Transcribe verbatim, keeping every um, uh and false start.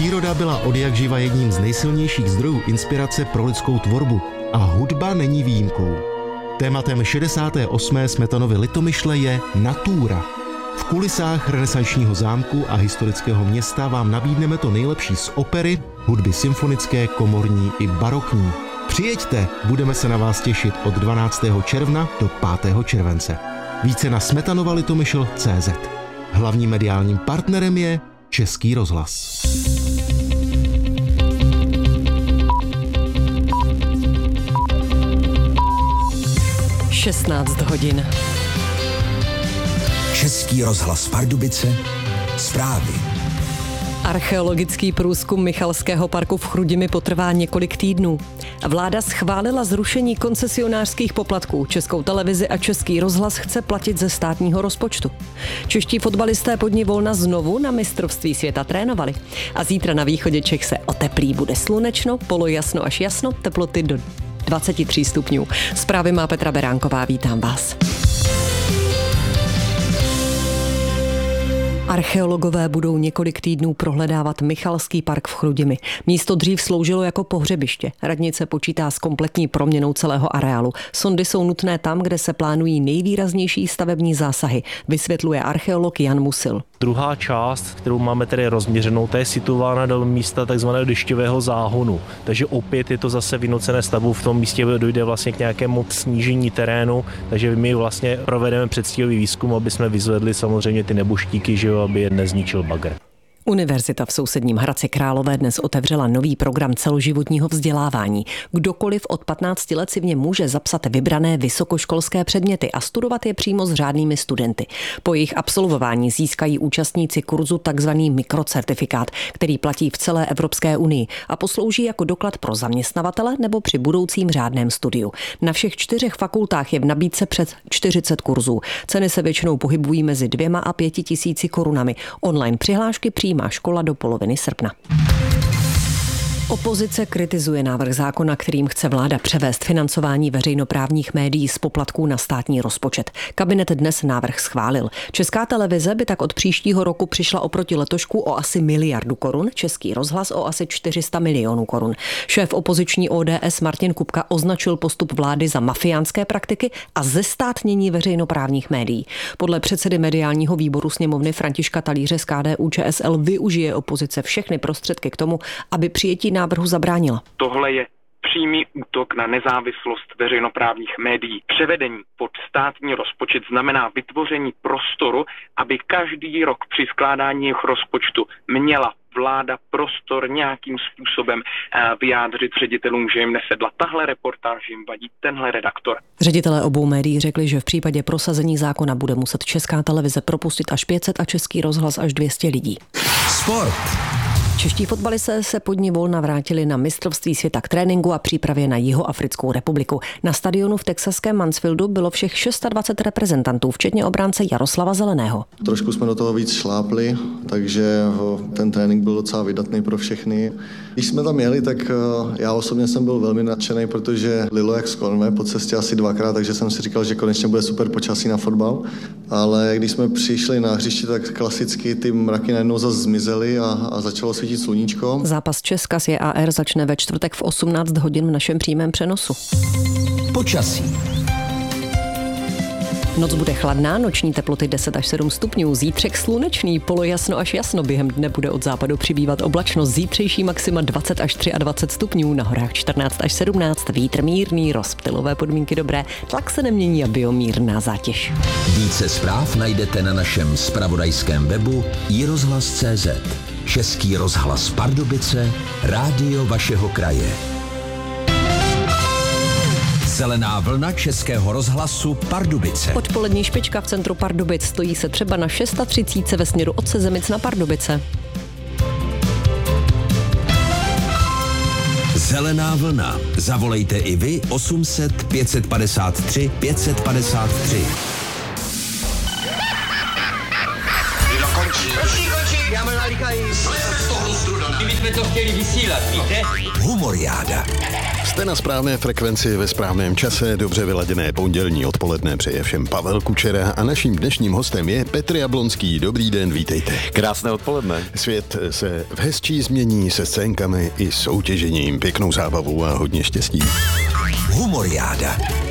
Příroda byla odjakživa jedním z nejsilnějších zdrojů inspirace pro lidskou tvorbu a hudba není výjimkou. Tématem šedesáté osmé Smetanovy Litomyšle je natura. V kulisách renesančního zámku a historického města vám nabídneme to nejlepší z opery, hudby symfonické, komorní i barokní. Přijeďte, budeme se na vás těšit od dvanáctého června do pátého července. Více na smetanova litomyšl tečka cé zet. Hlavním mediálním partnerem je Český rozhlas. šestnáct hodin. Český rozhlas Pardubice, zprávy. Archeologický průzkum Michalského parku v Chrudimi potrvá několik týdnů. Vláda schválila zrušení koncesionářských poplatků. Českou televizi a Český rozhlas chce platit ze státního rozpočtu. Čeští fotbalisté pod ní volna znovu na mistrovství světa trénovali. A zítra na východě Čech se oteplí, bude slunečno, polojasno až jasno, teploty do dvacet tři stupňů. Zprávy má Petra Beránková, vítám vás. Archeologové budou několik týdnů prohledávat Michalský park v Chrudimi. Místo dřív sloužilo jako pohřebiště. Radnice počítá s kompletní proměnou celého areálu. Sondy jsou nutné tam, kde se plánují nejvýraznější stavební zásahy, vysvětluje archeolog Jan Musil. Druhá část, kterou máme tedy rozměřenou, ta je situována do místa takzvaného dešťového záhonu. Takže opět je to zase vynucené stavbu, v tom místě dojde vlastně k nějakému snížení terénu, takže my vlastně provedeme předstihový výzkum, aby jsme vyzvedli samozřejmě ty nebuštíky, že jo, aby je nezničil bagr. Univerzita v sousedním Hradci Králové dnes otevřela nový program celoživotního vzdělávání. Kdokoliv od patnácti let si v něm může zapsat vybrané vysokoškolské předměty a studovat je přímo s řádnými studenty. Po jejich absolvování získají účastníci kurzu takzvaný mikrocertifikát, který platí v celé Evropské unii a poslouží jako doklad pro zaměstnavatele nebo při budoucím řádném studiu. Na všech čtyřech fakultách je v nabídce přes čtyřicet kurzů. Ceny se většinou pohybují mezi dvěma a pěti tisíci korunami. Online přihlášky přijímá má škola do poloviny srpna. Opozice kritizuje návrh zákona, kterým chce vláda převést financování veřejnoprávních médií z poplatků na státní rozpočet. Kabinet dnes návrh schválil. Česká televize by tak od příštího roku přišla oproti letošku o asi miliardu korun, Český rozhlas o asi čtyři sta milionů korun. Šéf opoziční O D S Martin Kupka označil postup vlády za mafiánské praktiky a zestátnění veřejnoprávních médií. Podle předsedy mediálního výboru sněmovny Františka Talíře z K D U Č S L využije opozice všechny prostředky k tomu, aby přijetí návrhu zabránila. Tohle je přímý útok na nezávislost veřejnoprávních médií. Převedení pod státní rozpočet znamená vytvoření prostoru, aby každý rok při skládání jejich rozpočtu měla vláda prostor nějakým způsobem vyjádřit ředitelům, že jim nesedla tahle reportáž, že jim vadí tenhle redaktor. Ředitelé obou médií řekli, že v případě prosazení zákona bude muset Česká televize propustit až pět set a Český rozhlas až dvě stě lidí. Sport. Čeští fotbalisté se pod ní volna vrátili na mistrovství světa k tréninku a přípravě na Jihoafrickou republiku. Na stadionu v texaském Mansfieldu bylo všech dvacet šest reprezentantů, včetně obránce Jaroslava Zeleného. Trošku jsme do toho víc šlápli, takže ten trénink byl docela vydatný pro všechny. Když jsme tam jeli, tak já osobně jsem byl velmi nadšený, protože lilo jak z konve po cestě asi dvakrát, takže jsem si říkal, že konečně bude super počasí na fotbal. Ale když jsme přišli na hřiště, tak klasicky ty mraky najednou zase zmizely a, a začalo svítit sluníčko. Zápas Česka s J A R začne ve čtvrtek v osmnáct hodin v našem přímém přenosu. Počasí. Noc bude chladná, noční teploty deset až sedm stupňů, zítřek slunečný, polojasno až jasno, během dne bude od západu přibývat oblačnost, zítřejší maxima dvacet až dvacet tři stupňů, na horách čtrnáct až sedmnáct, vítr mírný, rozptylové podmínky dobré, tlak se nemění a biomírná zátěž. Více zpráv najdete na našem zpravodajském webu i rozhlas tečka cé zet. Český rozhlas Pardubice, rádio vašeho kraje. Zelená vlna Českého rozhlasu Pardubice. Odpolední špička v centru Pardubic, stojí se třeba na třicet šest ve směru od Sezemic na Pardubice. Zelená vlna. Zavolejte i vy osm set pět padesát tři pět set padesát tři. Končí, končí, já mám nalíkají. Co je to hlustruda? Kdybychom to chtěli vysílat, víte? Humoriáda. Jste na správné frekvenci ve správném čase, dobře vyladěné pondělní odpoledne přeje všem Pavel Kučera a naším dnešním hostem je Petr Jablonský. Dobrý den, vítejte. Krásné odpoledne. Svět se v hezčí změní se scénkami i soutěžením, pěknou zábavou a hodně štěstí. Humoriáda.